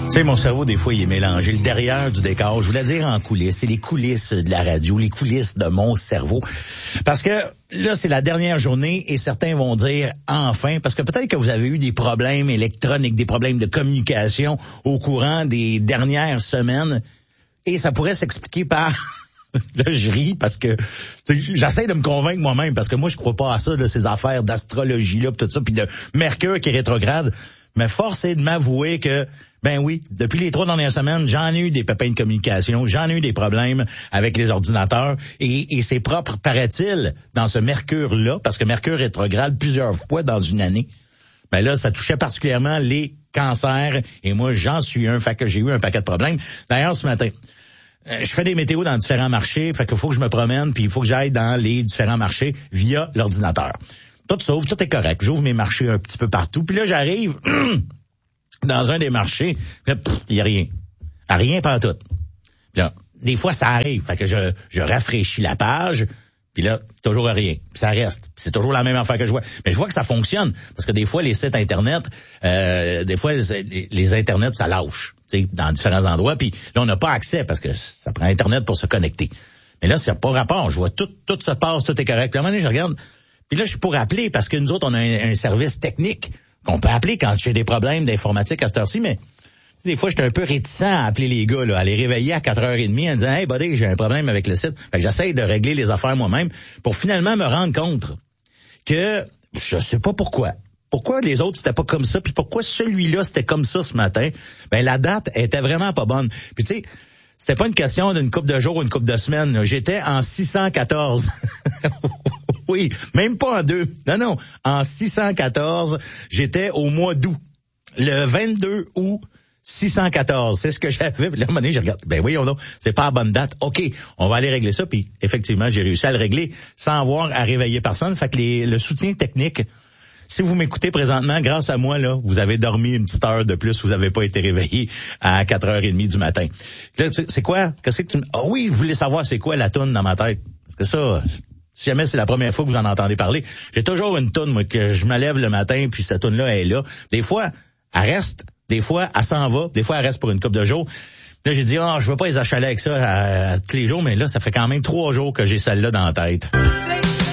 Tu sais, mon cerveau, des fois, il est mélangé. Le derrière du décor, je voulais dire en coulisses, c'est les coulisses de la radio, les coulisses de mon cerveau. Parce que là, c'est la dernière journée et certains vont dire enfin, parce que peut-être que vous avez eu des problèmes électroniques, des problèmes de communication au courant des dernières semaines et ça pourrait s'expliquer par... Là, je ris parce que j'essaie de me convaincre moi-même parce que moi, je crois pas à ça, là, ces affaires d'astrologie, là, pis tout ça, puis de Mercure qui est rétrograde. Mais force est de m'avouer que, ben oui, depuis les 3 dernières semaines, j'en ai eu des pépins de communication, j'en ai eu des problèmes avec les ordinateurs et c'est propre, paraît-il, dans ce Mercure-là, parce que Mercure rétrograde plusieurs fois dans une année. Ben là, ça touchait particulièrement les cancers et moi, j'en suis un, fait que j'ai eu un paquet de problèmes. D'ailleurs, ce matin, je fais des météos dans différents marchés, fait qu'il faut que je me promène, puis il faut que j'aille dans les différents marchés via l'ordinateur. Tout s'ouvre, tout est correct. J'ouvre mes marchés un petit peu partout. Puis là, j'arrive dans un des marchés. Puis là, il n'y a rien. Rien pantoute. Puis là, des fois, ça arrive. Fait que je rafraîchis la page. Puis là, toujours rien. Puis ça reste. C'est toujours la même affaire que je vois. Mais je vois que ça fonctionne. Parce que des fois, les sites Internet, des fois, les Internet, ça lâche. Tu sais, dans différents endroits. Puis là, on n'a pas accès parce que ça prend Internet pour se connecter. Mais là, c'est pas rapport. Je vois tout se passe, tout est correct. Puis à un moment donné, je regarde. Puis là, je suis pour appeler parce que nous autres, on a un service technique qu'on peut appeler quand j'ai des problèmes d'informatique à cette heure-ci, mais des fois, j'étais un peu réticent à appeler les gars, là, à les réveiller à 4h30 en disant « Hey, buddy, j'ai un problème avec le site. » Fait que j'essaye de régler les affaires moi-même pour finalement me rendre compte que je sais pas pourquoi. Pourquoi les autres, c'était pas comme ça, puis pourquoi celui-là, c'était comme ça ce matin? Ben, la date était vraiment pas bonne. Puis tu sais, c'était pas une question d'une couple de jours ou une couple de semaines. Là. J'étais en 614. Oui, même pas en 2. Non, en 614, j'étais au mois d'août. Le 22 août 614. C'est ce que j'avais. Puis là, à un moment donné, je regarde. Ben oui, c'est pas la bonne date. OK, on va aller régler ça. Puis effectivement, j'ai réussi à le régler sans avoir à réveiller personne. Fait que le soutien technique, si vous m'écoutez présentement, grâce à moi, là, vous avez dormi une petite heure de plus, vous n'avez pas été réveillé à 4h30 du matin. Là, c'est quoi? Qu'est-ce que tu... Ah oui, vous voulez savoir c'est quoi la toune dans ma tête? Parce que ça, si jamais c'est la première fois que vous en entendez parler, j'ai toujours une toune, moi, que je me lève le matin, puis cette toune-là, elle est là. Des fois, elle reste, des fois, elle s'en va, des fois, elle reste pour une couple de jours. Là, j'ai dit, je veux pas les achaler avec ça à tous les jours, mais là, ça fait quand même 3 jours que j'ai celle-là dans la tête.